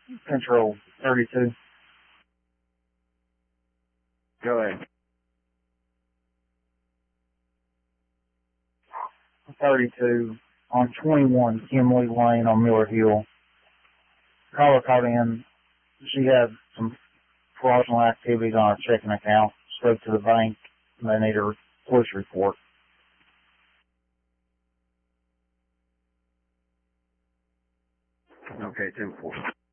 Control 32. Go ahead. 32 on 21 Kimley Lane on Miller Hill. Caller called in. She had some fraudulent activities on her checking account. Spoke to the bank. And they need a police report. Okay, 10-4.